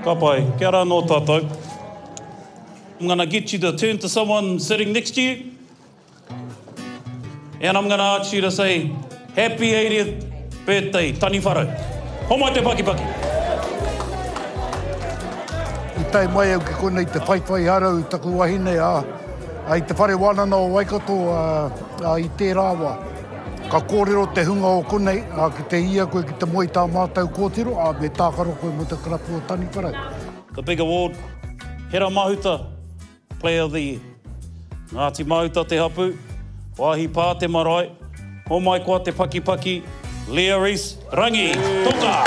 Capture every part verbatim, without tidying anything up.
Ka pai, kia rā nō tātou. I'm going to get you to turn to someone sitting next to you. And I'm going to ask you to say, Happy eightieth birthday, Tani Wharau. Homai te paki paki. I tai mai au ki konei te whaiwhai harau taku wahine a. Ai te whare wānana o Waikato a, a i te rāwa. Ka kōrero te hunga o konei, a ki te ia koe ki te moi tā mātau kōtiro, a me tākaro koe mo te karapu o Tani Wharau. The big award, Hera Mahuta, Player of the Year. Ngāti Mahuta te hapu, wāhi pā te marae, ho mai koa te paki paki, Lea Reese Rangi, toka!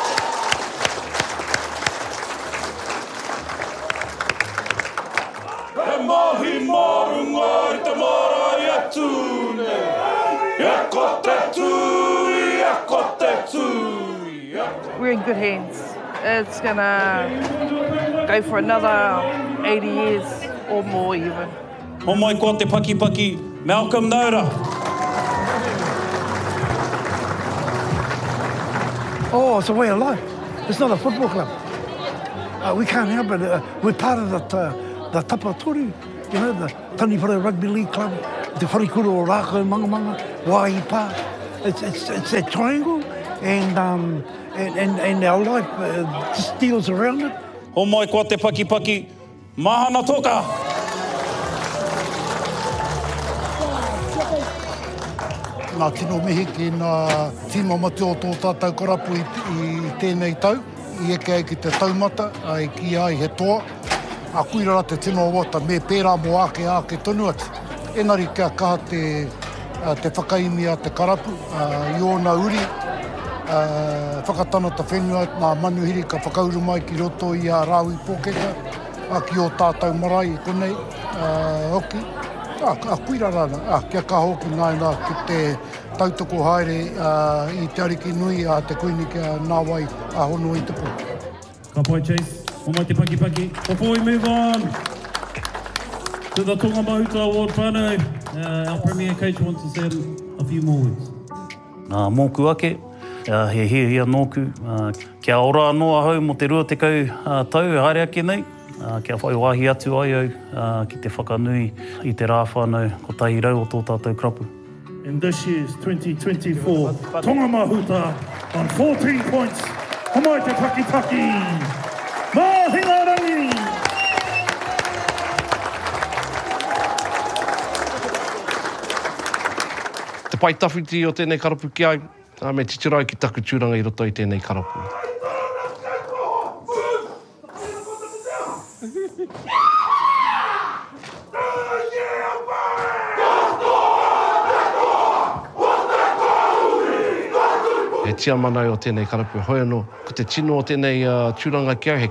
He mahi marunga i te marae atu nei, iako te tui, iako te tui, iako. We're in good hands. It's gonna go for another eighty years or more even. Ho mai koa te paki paki, Malcolm Naura. Oh, it's a way of life. It's not a football club. Uh, we can't help it. Uh, we're part of the, uh, the Tapatori, you know, the Tani Wharau Rugby League Club, the Wharikuro o Rākau, Mangamanga, Wāhi Pā. It's, it's, it's that triangle, and, um, and, and, and our life uh, just deals around it. Ho mai koa te paki paki, Mahana toka! Nā tino mihi ki nā tīma mate o tō tātou karapu i, i tēnei tau, i eke ai ki te taumata, ai ki ai he toa. A kuirara te tino o wata, me pērā mo ake ake tonu atu. Enari kia kaha te, te whakaimi a te karapu, i ōna uri, whakatana ta whenua, nā manuhiri ka whakauru mai ki roto i a Rāhui Pōkeka, a ki o tātou marae i konei, hoki. Ah, a kuirara na, ah, kia ka hoki nai nā ki te tautoko haere uh, i te ariki nui a te koini kia nāwai a hono i te pō. Ka pai Chase, o mai te paki paki. Before we move on to the Tonga Mahuta Award whānau, uh, our Premier Coach wants to say a few more words. Nā mōku ake, uh, he hia hia nōku, uh, kia ora anoa hau mo te rua te kau uh, tau, haere ake nei. Uh, kia whai wāhi atu ai au uh, ki te whakanui i te rā whānau ko tahi rau o tō tātou krapu. In this year's twenty twenty-four Tonga Mahuta on fourteen points, Homai te paki paki, Mahina Rangi! Te pai tawhiti o tēnei karapu ki ai, uh, me titirai ki taku tūranga i roto i tēnei karapu. He tia manai o tēnei karapu hoi anō, ko te tino o tēnei uh, tūranga ki au, he